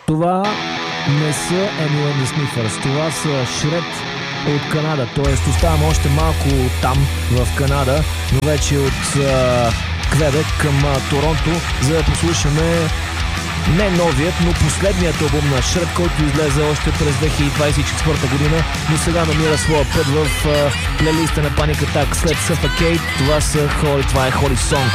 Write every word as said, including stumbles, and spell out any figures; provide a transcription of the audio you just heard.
Това не са Amy and the Sniffers, това са Shred от Канада, т.е. оставам още малко там в Канада, но вече от uh, Квебек към uh, Торонто, за да послушаме не новият, но последният албум на Shred, който излезе още през две хиляди двадесет и четвърта година, но сега намира своя път в uh, плейлиста на Panic Attack след Suffocate. Това са Holy, това е Holy Song.